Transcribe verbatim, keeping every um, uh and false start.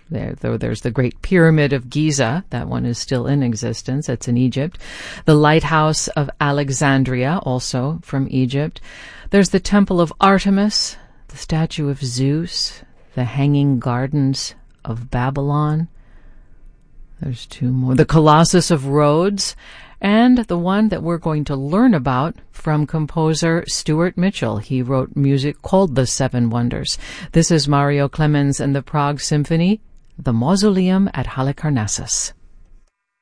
There, though there's the Great Pyramid of Giza. That one is still in existence. It's in Egypt. The Lighthouse of Alexandria, also from Egypt. There's the Temple of Artemis, the statue of Zeus, the Hanging Gardens of Babylon. There's two more. The Colossus of Rhodes, and the one that we're going to learn about from composer Stuart Mitchell. He wrote music called The Seven Wonders. This is Mario Clemens and the Prague Symphony, The Mausoleum at Halicarnassus.